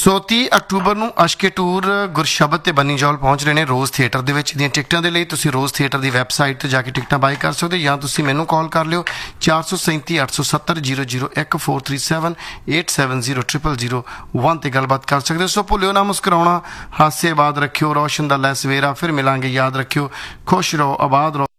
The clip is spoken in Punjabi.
ਸੋ 30 ਅਕਤੂਬਰ ਨੂੰ ਅਸ਼ਕੇ ਟੂਰ ਗੁਰਸ਼ਬਦ ਤੇ ਬੰਨੀ ਜੌਲ ਪਹੁੰਚ ਰਹੇ ਨੇ ਰੋਜ਼ ਥੀਏਟਰ ਦੇ ਵਿੱਚ। ਦੀਆਂ ਟਿਕਟਾਂ ਦੇ ਲਈ ਤੁਸੀਂ ਰੋਜ਼ ਥੀਏਟਰ ਦੀ ਵੈਬਸਾਈਟ ਤੇ ਜਾ ਕੇ ਟਿਕਟਾਂ ਬਾਈ ਕਰ ਸਕਦੇ ਜਾਂ ਤੁਸੀਂ ਮੈਨੂੰ ਕਾਲ ਕਰ ਲਿਓ 437 870 001 437 870 0001 ਤੇ ਗੱਲਬਾਤ ਕਰ ਸਕਦੇ ਹੋ। ਸੋ ਭੁੱਲਿਓ ਨਾ ਮੁਸਕਰਾਉਣਾ, ਹਾਸੇ ਆਬਾਦ ਰੱਖਿਓ, ਰੋਸ਼ਨ ਦਾ ਲੈ ਸਵੇਰਾ। ਫਿਰ ਮਿਲਾਂਗੇ, ਯਾਦ ਰੱਖਿਓ, ਖੁਸ਼ ਰਹੋ, ਆਬਾਦ ਰਹੋ।